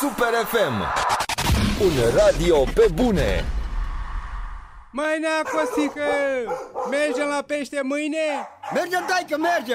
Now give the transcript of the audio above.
Super FM. Un radio pe bune. Măi, nea Costică, mergem la pește mâine? Mergem, taică, mergem!